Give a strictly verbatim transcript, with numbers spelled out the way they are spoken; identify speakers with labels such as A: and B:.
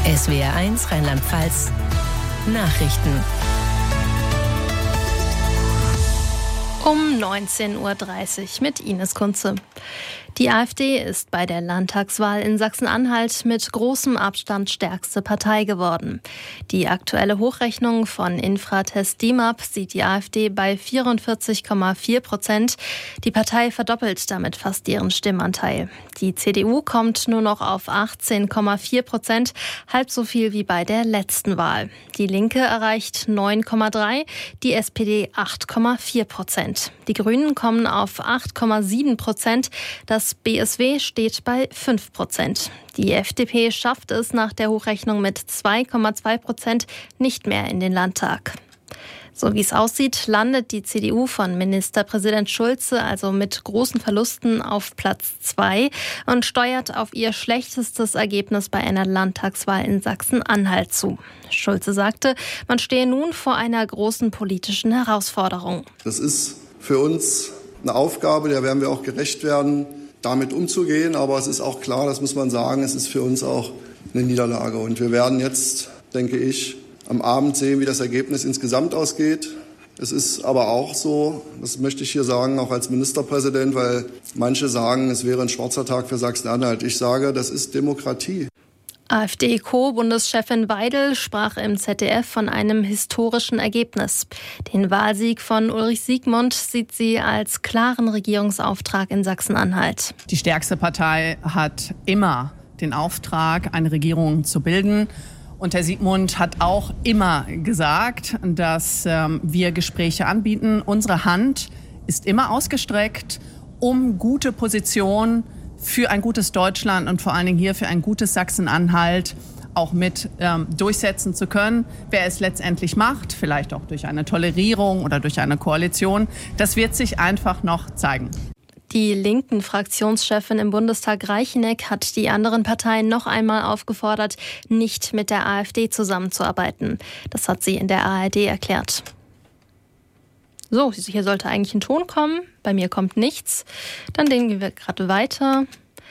A: S W R eins Rheinland-Pfalz Nachrichten.
B: Um neunzehn Uhr dreißig mit Ines Kunze. Die AfD ist bei der Landtagswahl in Sachsen-Anhalt mit großem Abstand stärkste Partei geworden. Die aktuelle Hochrechnung von Infratest D I M A P sieht die AfD bei vierundvierzig Komma vier Prozent. Die Partei verdoppelt damit fast ihren Stimmanteil. Die C D U kommt nur noch auf achtzehn Komma vier Prozent, halb so viel wie bei der letzten Wahl. Die Linke erreicht neun Komma drei, die S P D acht Komma vier Prozent. Die Grünen kommen auf acht Komma sieben Prozent. Das B S W steht bei fünf Prozent. Die F D P schafft es nach der Hochrechnung mit zwei Komma zwei Prozent nicht mehr in den Landtag. So wie es aussieht, landet die C D U von Ministerpräsident Schulze also mit großen Verlusten auf Platz zwei und steuert auf ihr schlechtestes Ergebnis bei einer Landtagswahl in Sachsen-Anhalt zu. Schulze sagte, man stehe nun vor einer großen politischen Herausforderung.
C: Das ist für uns eine Aufgabe, der werden wir auch gerecht werden, damit umzugehen. Aber es ist auch klar, das muss man sagen, es ist für uns auch eine Niederlage. Und wir werden jetzt, denke ich, am Abend sehen, wie das Ergebnis insgesamt ausgeht. Es ist aber auch so, das möchte ich hier sagen, auch als Ministerpräsident, weil manche sagen, es wäre ein schwarzer Tag für Sachsen-Anhalt. Ich sage, das ist Demokratie.
B: AfD-Co-Bundeschefin Weidel sprach im Z D F von einem historischen Ergebnis. Den Wahlsieg von Ulrich Siegmund sieht sie als klaren Regierungsauftrag in Sachsen-Anhalt.
D: Die stärkste Partei hat immer den Auftrag, eine Regierung zu bilden. Und Herr Siegmund hat auch immer gesagt, dass ähm, wir Gespräche anbieten. Unsere Hand ist immer ausgestreckt, um gute Positionen für ein gutes Deutschland und vor allen Dingen hier für ein gutes Sachsen-Anhalt auch mit ähm, durchsetzen zu können. Wer es letztendlich macht, vielleicht auch durch eine Tolerierung oder durch eine Koalition, das wird sich einfach noch zeigen.
B: Die linken Fraktionschefin im Bundestag Reicheneck hat die anderen Parteien noch einmal aufgefordert, nicht mit der AfD zusammenzuarbeiten. Das hat sie in der A R D erklärt. So, hier sollte eigentlich ein Ton kommen. Bei mir kommt nichts. Dann gehen wir gerade weiter.